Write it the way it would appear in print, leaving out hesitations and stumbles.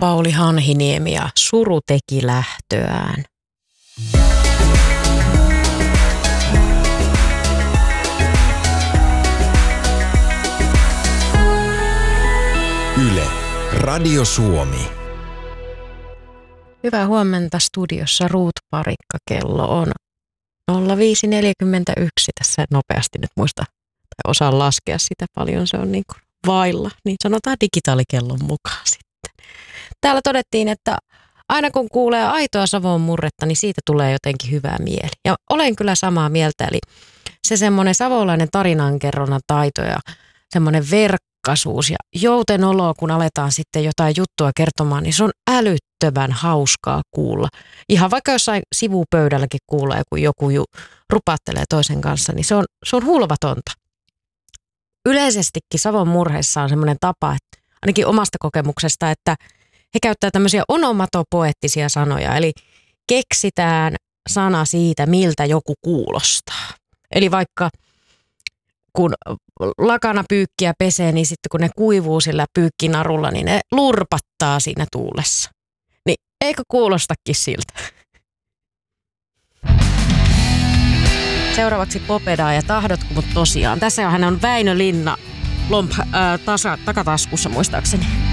Pauli Hanhiniemi ja Suru teki lähtöään. Yle, Radio Suomi. Hyvää huomenta studiossa Ruut Parikka. Kello on 05.41. Tässä nopeasti nyt muista tai osaan laskea sitä paljon. Se on niin kuin vailla, niin sanotaan digitaalikellon mukaan sitten. Täällä todettiin, että aina kun kuulee aitoa Savon murretta, niin siitä tulee jotenkin hyvää mieli. Ja olen kyllä samaa mieltä, eli se semmoinen savolainen tarinankerronnan taito ja semmoinen verkkaisuus ja joutenolo, kun aletaan sitten jotain juttua kertomaan, niin se on älyttömän hauskaa kuulla. Ihan vaikka jossain sivupöydälläkin kuulee, kun joku rupattelee toisen kanssa, niin se on hulvatonta. Yleisestikin Savon murheissa on semmoinen tapa, että ainakin omasta kokemuksesta, että he käyttää tämmöisiä onomatopoeettisia sanoja, eli keksitään sana siitä, miltä joku kuulostaa. Eli vaikka kun lakanapyykkiä pesee, niin sitten kun ne kuivuu sillä pyykkinarulla, niin ne lurpattaa siinä tuulessa. Niin eikö kuulostakin siltä? Seuraavaksi Popedaa ja Tahdotko mut tosiaan. Tässä hän on Väinö Linna takataskussa muistaakseni.